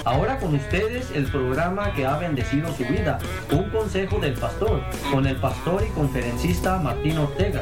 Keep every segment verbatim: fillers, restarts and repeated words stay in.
Ahora con ustedes el programa que ha bendecido su vida, Un Consejo del Pastor, con el pastor y conferencista Martín Ortega.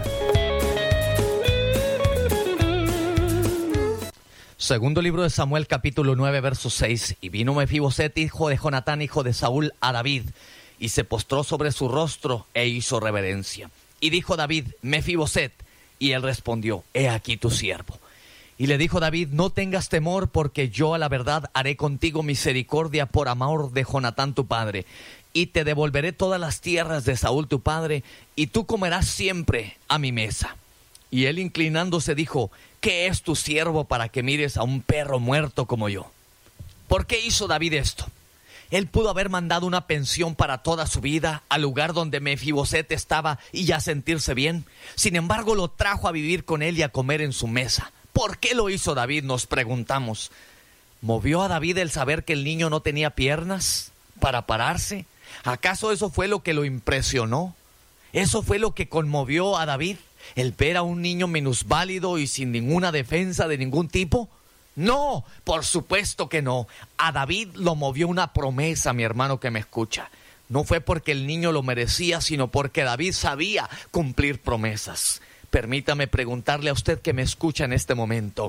Segundo libro de Samuel, capítulo nueve, verso seis. Y vino Mefiboset, hijo de Jonatán, hijo de Saúl, a David, y se postró sobre su rostro e hizo reverencia. Y dijo David: Mefiboset. Y él respondió: He aquí tu siervo. Y le dijo David: No tengas temor, porque yo a la verdad haré contigo misericordia por amor de Jonatán tu padre, y te devolveré todas las tierras de Saúl tu padre, y tú comerás siempre a mi mesa. Y él, inclinándose, dijo: ¿Qué es tu siervo para que mires a un perro muerto como yo? ¿Por qué hizo David esto? Él pudo haber mandado una pensión para toda su vida al lugar donde Mefiboset estaba y ya sentirse bien. Sin embargo, lo trajo a vivir con él y a comer en su mesa. ¿Por qué lo hizo David?, nos preguntamos. ¿Movió a David el saber que el niño no tenía piernas para pararse? ¿Acaso eso fue lo que lo impresionó? ¿Eso fue lo que conmovió a David? ¿El ver a un niño minusválido y sin ninguna defensa de ningún tipo? No, por supuesto que no. A David lo movió una promesa, mi hermano que me escucha. No fue porque el niño lo merecía, sino porque David sabía cumplir promesas. Permítame preguntarle a usted que me escucha en este momento: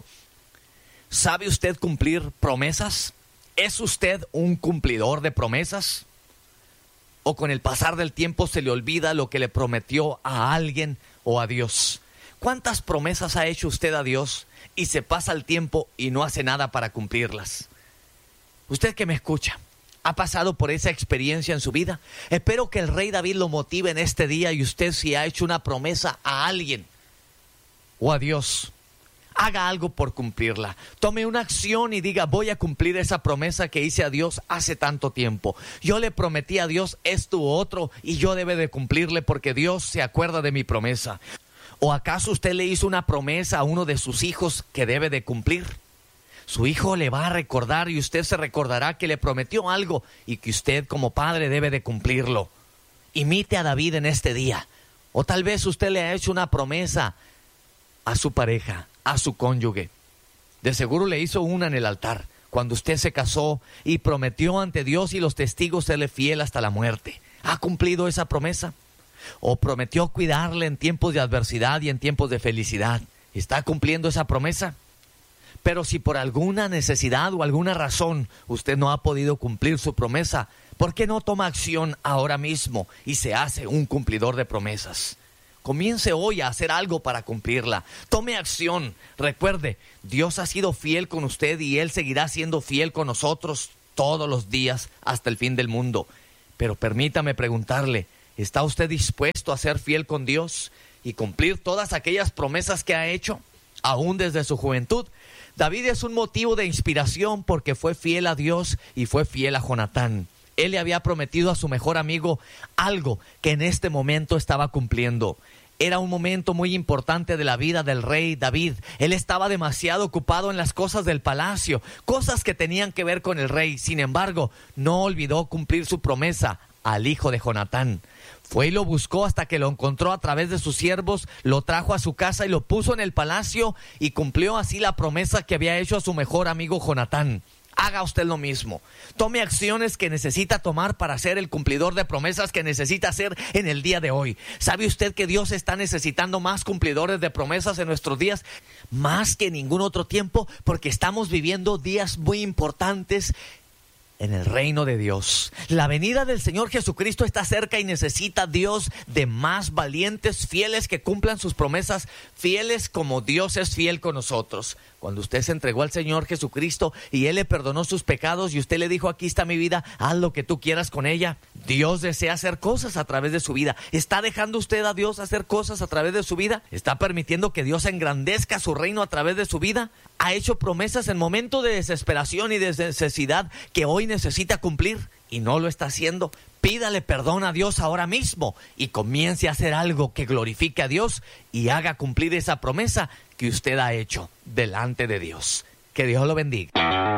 ¿sabe usted cumplir promesas? ¿Es usted un cumplidor de promesas? ¿O con el pasar del tiempo se le olvida lo que le prometió a alguien o a Dios? ¿Cuántas promesas ha hecho usted a Dios y se pasa el tiempo y no hace nada para cumplirlas? Usted que me escucha, ¿ha pasado por esa experiencia en su vida? Espero que el rey David lo motive en este día, y usted, si ha hecho una promesa a alguien o a Dios, haga algo por cumplirla. Tome una acción y diga: voy a cumplir esa promesa que hice a Dios hace tanto tiempo. Yo le prometí a Dios esto u otro y yo debo de cumplirle porque Dios se acuerda de mi promesa. ¿O acaso usted le hizo una promesa a uno de sus hijos que debe de cumplir? Su hijo le va a recordar y usted se recordará que le prometió algo y que usted como padre debe de cumplirlo. Imite a David en este día. O tal vez usted le ha hecho una promesa a su pareja, a su cónyuge. De seguro le hizo una en el altar, cuando usted se casó y prometió ante Dios y los testigos serle fiel hasta la muerte. ¿Ha cumplido esa promesa? ¿O prometió cuidarle en tiempos de adversidad y en tiempos de felicidad? ¿Está cumpliendo esa promesa? Pero si por alguna necesidad o alguna razón usted no ha podido cumplir su promesa, ¿por qué no toma acción ahora mismo y se hace un cumplidor de promesas? Comience hoy a hacer algo para cumplirla. Tome acción. Recuerde, Dios ha sido fiel con usted y Él seguirá siendo fiel con nosotros todos los días hasta el fin del mundo. Pero permítame preguntarle: ¿está usted dispuesto a ser fiel con Dios y cumplir todas aquellas promesas que ha hecho, aún desde su juventud? David es un motivo de inspiración porque fue fiel a Dios y fue fiel a Jonatán. Él le había prometido a su mejor amigo algo que en este momento estaba cumpliendo. Era un momento muy importante de la vida del rey David. Él estaba demasiado ocupado en las cosas del palacio, cosas que tenían que ver con el rey. Sin embargo, no olvidó cumplir su promesa al hijo de Jonatán. Fue y lo buscó hasta que lo encontró a través de sus siervos, lo trajo a su casa y lo puso en el palacio, y cumplió así la promesa que había hecho a su mejor amigo Jonatán. Haga usted lo mismo. Tome acciones que necesita tomar para ser el cumplidor de promesas que necesita hacer en el día de hoy. ¿Sabe usted que Dios está necesitando más cumplidores de promesas en nuestros días? Más que ningún otro tiempo, porque estamos viviendo días muy importantes en el reino de Dios. La venida del Señor Jesucristo está cerca y necesita Dios de más valientes, fieles, que cumplan sus promesas, fieles como Dios es fiel con nosotros. Cuando usted se entregó al Señor Jesucristo y Él le perdonó sus pecados y usted le dijo: aquí está mi vida, haz lo que tú quieras con ella. Dios desea hacer cosas a través de su vida. ¿Está dejando usted a Dios hacer cosas a través de su vida? ¿Está permitiendo que Dios engrandezca su reino a través de su vida? ¿Ha hecho promesas en momentos de desesperación y de necesidad que hoy necesita cumplir y no lo está haciendo? Pídale perdón a Dios ahora mismo y comience a hacer algo que glorifique a Dios y haga cumplir esa promesa que usted ha hecho delante de Dios. Que Dios lo bendiga.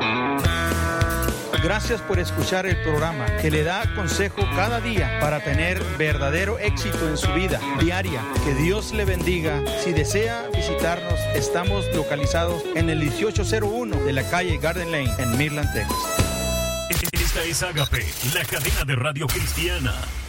Gracias por escuchar el programa que le da consejo cada día para tener verdadero éxito en su vida diaria. Que Dios le bendiga. Si desea visitarnos, estamos localizados en el dieciocho cero uno de la calle Garden Lane en Midland, Texas. Esta es Ágape, la cadena de radio cristiana.